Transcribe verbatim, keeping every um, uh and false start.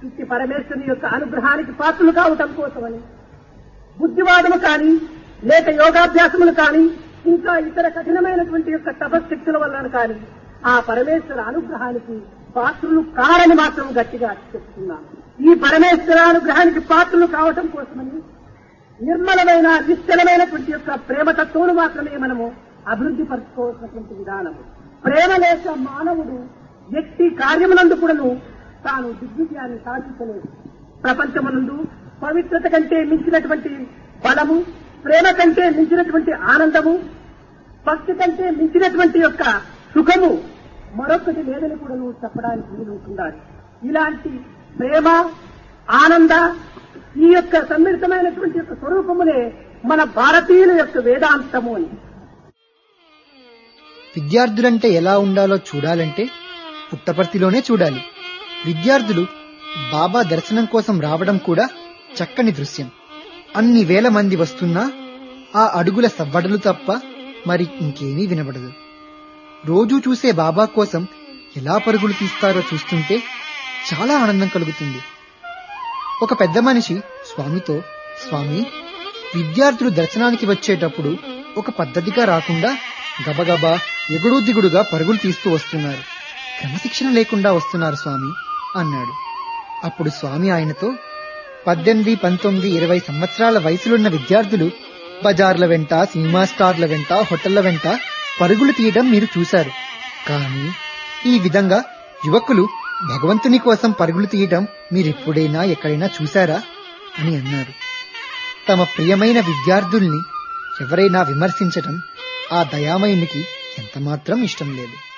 ఇట్టి పరమేశ్వరుని యొక్క అనుగ్రహానికి పాత్రలు కావటం కోసమని బుద్ధివాదము కానీ లేక యోగాభ్యాసములు కానీ ఇంకా ఇతర కఠినమైనటువంటి యొక్క తపశక్తుల వల్ల కానీ ఆ పరమేశ్వర అనుగ్రహానికి పాత్రలు కారని మాత్రం గట్టిగా చెప్తున్నాను. ఈ పరమేశ్వర అనుగ్రహానికి పాత్రలు కావటం కోసమని నిర్మలమైన నిశ్చలమైనటువంటి యొక్క ప్రేమతత్వమును మాత్రమే మనము అభివృద్ధి పరచుకోవాల్సినటువంటి విధానము. ప్రేమ లేక మానవుడు వ్యక్తి కార్యమునందు కూడాను తాను దిగ్విజయాన్ని సాధించలేదు. ప్రపంచమునందు పవిత్రత కంటే మించినటువంటి బలము, ప్రేమ కంటే మించినటువంటి ఆనందము, భక్తి కంటే మించినటువంటి యొక్క సుఖము మరొకటి లేదని కూడా నువ్వు చెప్పడానికి వీలుంటున్నాడు. ఇలాంటి ప్రేమ, ఆనంద ఈ యొక్క సమ్మిళితమైనటువంటి యొక్క స్వరూపమునే మన భారతీయుల యొక్క వేదాంతము అని. విద్యార్థులంటే ఎలా ఉండాలో చూడాలంటే పుట్టపర్తిలోనే చూడాలి. విద్యార్థులు బాబా దర్శనం కోసం రావడం కూడా చక్కని దృశ్యం. అన్ని వేల మంది వస్తున్నా ఆ అడుగుల సవ్వడలు తప్ప మరి ఇంకేమీ వినబడదు. రోజూ చూసే బాబా కోసం ఎలా పరుగులు తీస్తారో చూస్తుంటే చాలా ఆనందం కలుగుతుంది. ఒక పెద్ద మనిషి స్వామితో, స్వామి, విద్యార్థులు దర్శనానికి వచ్చేటప్పుడు ఒక పద్ధతిగా రాకుండా గబగబా ఎగుడు దిగుడుగా పరుగులు తీస్తూ వస్తున్నారు, క్రమశిక్షణ లేకుండా వస్తున్నారు స్వామి అన్నాడు. అప్పుడు స్వామి ఆయనతో, పద్దెనిమిది పంతొమ్మిది ఇరవై సంవత్సరాల వయసులున్న విద్యార్థులు బజార్ల వెంట, సినిమా స్టార్ల వెంట, హోటళ్ల వెంట పరుగులు తీయడం మీరు చూశారు. కానీ ఈ విధంగా యువకులు భగవంతుని కోసం పరుగులు తీయడం మీరెప్పుడైనా ఎక్కడైనా చూశారా అని అన్నారు. తమ ప్రియమైన విద్యార్థుల్ని ఎవరైనా విమర్శించటం ఆ దయామయునికి ఎంతమాత్రం ఇష్టం లేదు.